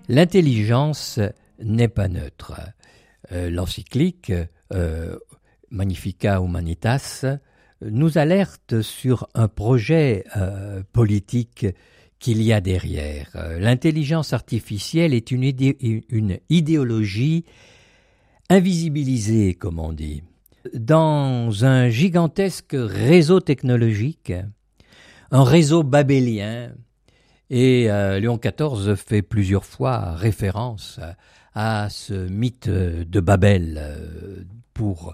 L'intelligence n'est pas neutre. L'encyclique Magnificat Humanitas nous alerte sur un projet politique qu'il y a derrière. L'intelligence artificielle est une idéologie invisibilisée, comme on dit. Dans un gigantesque réseau technologique, un réseau babélien, et Léon XIV fait plusieurs fois référence à ce mythe de Babel pour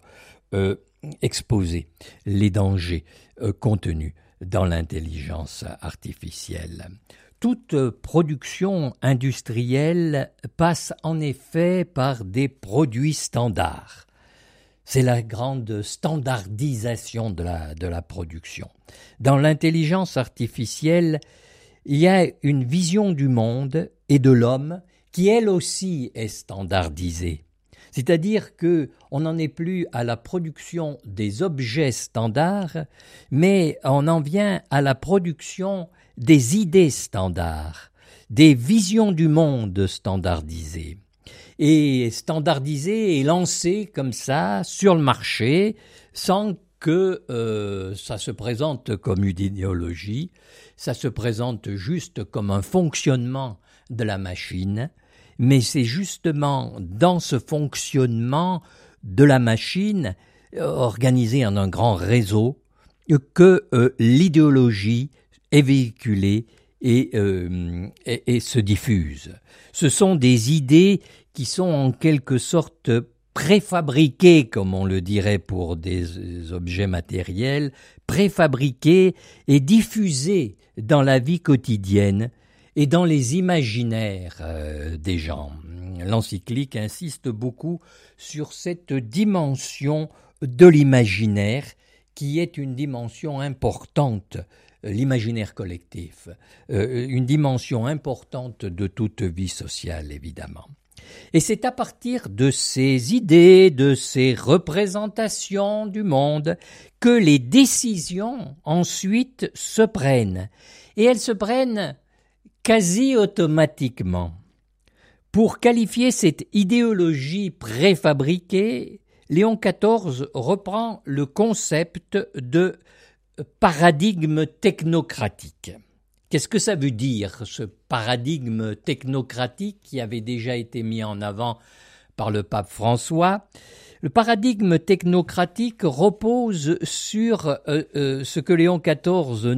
exposer les dangers contenus dans l'intelligence artificielle. Toute production industrielle passe en effet par des produits standards. C'est la grande standardisation de la production. Dans l'intelligence artificielle, il y a une vision du monde et de l'homme qui, elle aussi, est standardisée. C'est-à-dire qu'on n'en est plus à la production des objets standards, mais on en vient à la production des idées standards, des visions du monde standardisées. Et standardisées et lancées comme ça sur le marché sans que ça se présente comme une idéologie, ça se présente juste comme un fonctionnement de la machine, mais c'est justement dans ce fonctionnement de la machine, organisé en un grand réseau, que l'idéologie est véhiculée et se diffuse. Ce sont des idées qui sont en quelque sorte préfabriquées, comme on le dirait pour des objets matériels, préfabriquées et diffusées dans la vie quotidienne et dans les imaginaires des gens. L'encyclique insiste beaucoup sur cette dimension de l'imaginaire qui est une dimension importante, l'imaginaire collectif, une dimension importante de toute vie sociale, évidemment. Et c'est à partir de ces idées, de ces représentations du monde, que les décisions ensuite se prennent. Et elles se prennent quasi automatiquement. Pour qualifier cette idéologie préfabriquée, Léon XIV reprend le concept de paradigme technocratique. Qu'est-ce que ça veut dire, ce paradigme technocratique qui avait déjà été mis en avant par le pape François? Le paradigme technocratique repose sur ce que Léon XIV